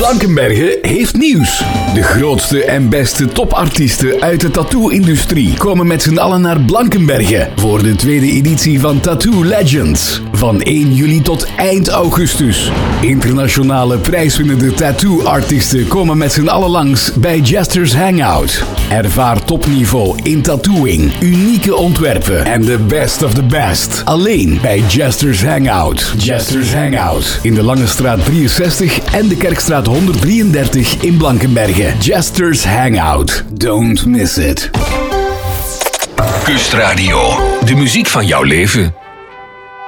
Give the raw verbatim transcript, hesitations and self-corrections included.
Blankenberge heeft nieuws. De grootste en beste topartiesten uit de tattoo-industrie komen met z'n allen naar Blankenberge voor de tweede editie van Tattoo Legends. Van één juli tot eind augustus. Internationale prijswinnende tattoo-artiesten komen met z'n allen langs bij Jester's Hangout. Ervaar topniveau in tattooing, unieke ontwerpen en de best of the best. Alleen bij Jester's Hangout. Jester's Hangout in de Langestraat drieënzestig en de Kerkstraat honderddrieëndertig in Blankenberge. Jester's Hangout. Don't miss it. Kustradio. De muziek van jouw leven.